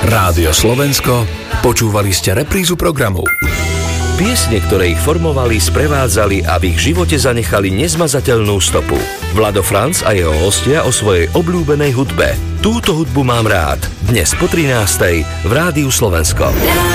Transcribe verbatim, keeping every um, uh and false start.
Rádio Slovensko, počúvali ste reprízu programu. Piesne, ktoré ich formovali, sprevádzali a v ich živote zanechali nezmazateľnú stopu. Vlado Franc a jeho hostia o svojej obľúbenej hudbe. Túto hudbu mám rád. Dnes po trinástej v Rádiu Slovensko.